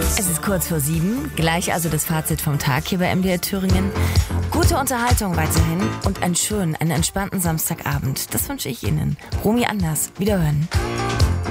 Es ist kurz vor 7, gleich also das Fazit vom Tag hier bei MDR Thüringen. Gute Unterhaltung weiterhin und einen entspannten Samstagabend. Das wünsche ich Ihnen. Romy Anders, wiederhören.